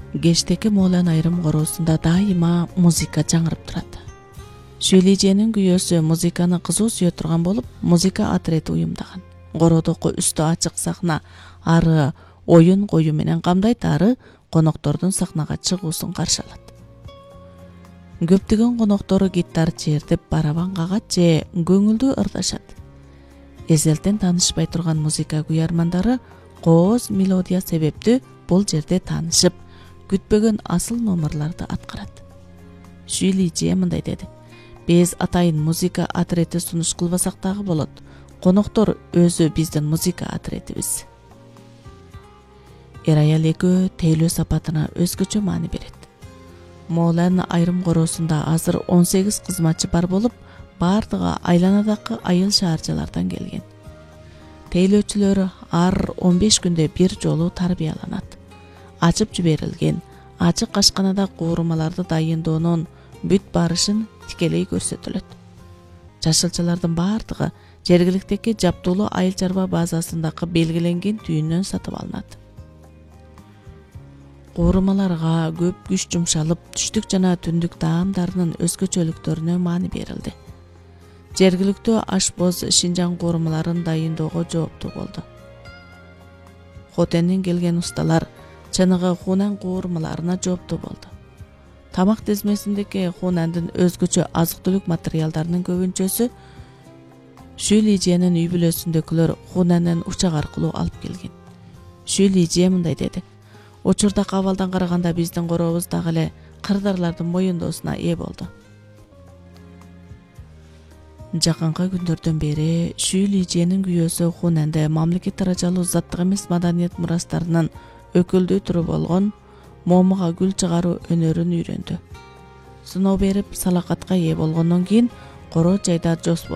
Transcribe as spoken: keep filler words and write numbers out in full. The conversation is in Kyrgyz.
Кештеки Моолан айрым короосунда дайыма музыка жаңырып турат. Шүйлиженин күйөөсү музыканы кызуу сүйө турган болуп, музыка отрети уюмдаган. Кородоку үстү ачык сахна ары оюн коюу менен камдайт, ары коноктордун сахнага чыгуусун каршы алат. Көптөгөн коноктору гитар чертип, барабан кагат же көңүлдүү ырдашат. Эзелтен таанышпай турган музыка күйөрмандары кооз мелодия себептүү бул жерде таанышып, күтпөгөн асыл номерларды аткарат. Шүйлиже мындай деди: биз атайын музыка отрети сунуш кылбасак дагы болот. Коноктор өзү биздин музыка отретибиз. Эр аял экөө тейлөө сапатына өзгөчө маани берет. Моолан айрым короосунда азыр он сегиз кызматчы бар болуп, бардыгы айланадагы айыл шаарчалардан келген. Тейлөөчүлөр ар он беш күндө бир жолу тарбияланат. Ачып жиберилген ачык ашканада куурмаларды дайындоонун бүт барышын тикелей көрсөтүлөт. Жашылчалардын бардыгы жергиликтеги жаптуулуу айыл чарба базасындагы белгиленген түйүнөн сатып алынат. Куурмаларга көп күч жумшалып, түштүк жана түндүк таамдарынын өзгөчөлүктөрүнө маани берилди. Жергиликтүү ашпоз Шинжаң куурмаларын дайындоого жооптуу болду. Хотенден келген усталар чыныгы Хунан куурмаларына жооптуу болду. Тамак тизмесиндеги Хунандын өзгөчө азык-түлүк материалдарынын көбүнчөсү Шүйлиженин үй бүлөсүндөгүлөр Хунандан учак аркылуу алып келген. Шүйлиже мындай деди: учурда абалдан караганда биздин корообуз дагы эле кырдырлардын моюндоосуна ээ болду. Жакынкы күндөрдөн бери Шүйлиженин күйөөсү Хунанды мамлекет даражалуу заттык эмес маданият мурастарынын өкүлдүү түрү болгон момуга гүл чыгаруу өнөрүн үйрөндү. Сыноо берип салакатка ээ болгондон кийин короо жайда жос